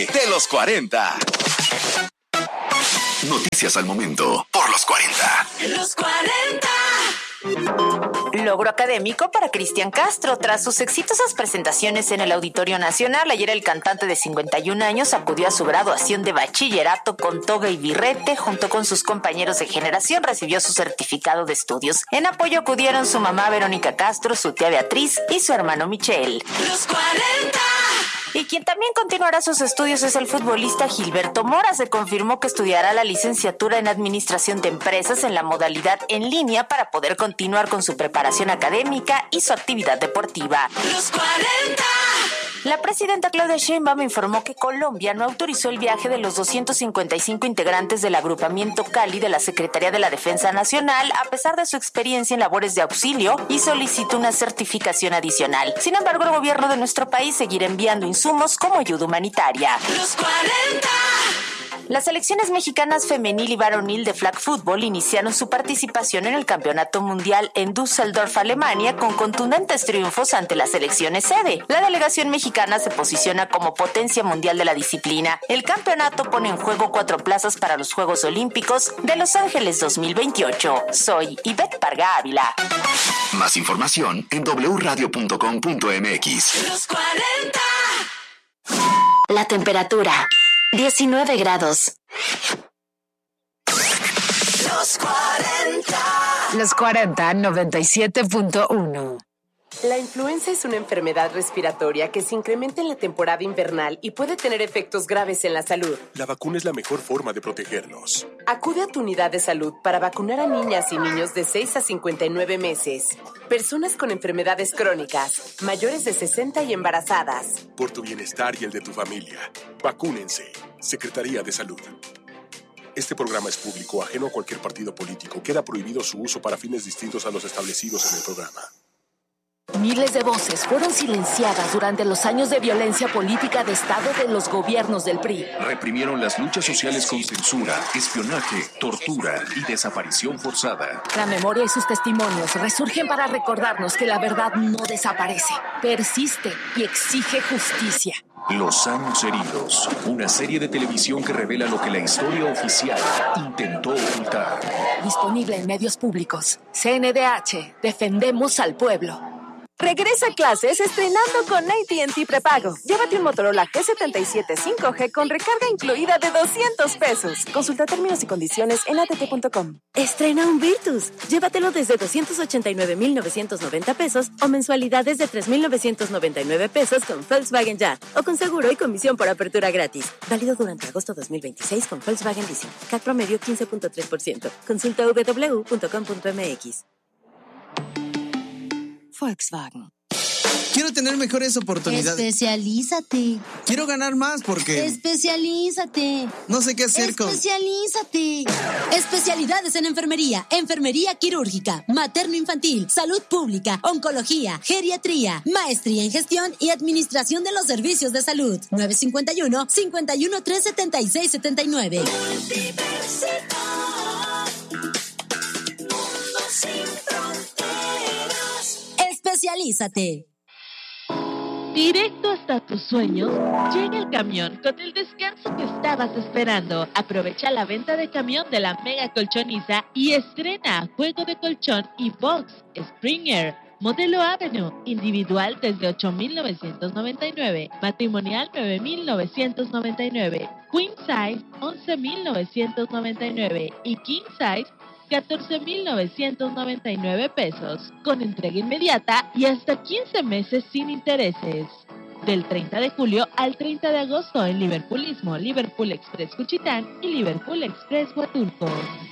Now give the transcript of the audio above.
de los 40. Noticias al momento por los 40. Los 40. Logro académico para Cristian Castro. Tras sus exitosas presentaciones en el Auditorio Nacional, ayer el cantante de 51 años acudió a su graduación de bachillerato con toga y birrete. Junto con sus compañeros de generación, recibió su certificado de estudios. En apoyo acudieron su mamá Verónica Castro, su tía Beatriz y su hermano Michel. Los 40. Y quien también continuará sus estudios es el futbolista Gilberto Mora. Se confirmó que estudiará la licenciatura en Administración de Empresas en la modalidad en línea para poder continuar con su preparación académica y su actividad deportiva. Los 40. La presidenta Claudia Sheinbaum informó que Colombia no autorizó el viaje de los 255 integrantes del agrupamiento Cali de la Secretaría de la Defensa Nacional, a pesar de su experiencia en labores de auxilio, y solicitó una certificación adicional. Sin embargo, el gobierno de nuestro país seguirá enviando insumos como ayuda humanitaria. Los 40. Las selecciones mexicanas femenil y varonil de flag football iniciaron su participación en el Campeonato Mundial en Düsseldorf, Alemania, con contundentes triunfos ante las selecciones sede. La delegación mexicana se posiciona como potencia mundial de la disciplina. El campeonato pone en juego 4 plazas para los Juegos Olímpicos de Los Ángeles 2028. Soy Ivette Parga Ávila. Más información en wradio.com.mx. Los 40. La temperatura, 19 grados. Los 40. Los 40, 97.1. La influenza es una enfermedad respiratoria que se incrementa en la temporada invernal y puede tener efectos graves en la salud. La vacuna es la mejor forma de protegernos. Acude a tu unidad de salud para vacunar a niñas y niños de 6 a 59 meses, personas con enfermedades crónicas, mayores de 60 y embarazadas. Por tu bienestar y el de tu familia, vacúnense. Secretaría de Salud. Este programa es público, ajeno a cualquier partido político. Queda prohibido su uso para fines distintos a los establecidos en el programa. Miles de voces fueron silenciadas durante los años de violencia política de Estado de los gobiernos del PRI. Reprimieron las luchas sociales con censura, espionaje, tortura y desaparición forzada. La memoria y sus testimonios resurgen para recordarnos que la verdad no desaparece, persiste y exige justicia. Los años heridos, una serie de televisión que revela lo que la historia oficial intentó ocultar. Disponible en medios públicos. CNDH, defendemos al pueblo. Regresa a clases estrenando con AT&T Prepago. Llévate un Motorola G77 5G con recarga incluida de $200. Consulta términos y condiciones en att.com. Estrena un Virtus. Llévatelo desde $289,990 o mensualidades de $3,999 con Volkswagen Ya. O con seguro y comisión por apertura gratis. Válido durante agosto 2026 con Volkswagen Leasing. CAT promedio 15.3%. Consulta www.com.mx. Volkswagen. Quiero tener mejores oportunidades. Especialízate. Quiero ganar más porque... Especialízate. No sé qué hacer con... Especialízate. Especialidades en enfermería, enfermería quirúrgica, materno-infantil, salud pública, oncología, geriatría, maestría en gestión y administración de los servicios de salud. 951-513-7679. Especialízate. Directo hasta tus sueños, llega el camión con el descanso que estabas esperando. Aprovecha la venta de camión de la Mega Colchoniza y estrena juego de colchón y box Springer. Modelo Avenue, individual desde $8,999, matrimonial $9,999, Queen Size $11,999 y King Size $14,999, con entrega inmediata y hasta 15 meses sin intereses. Del 30 de julio al 30 de agosto en Liverpool Istmo, Liverpool Express Cuchitán y Liverpool Express Huatulco.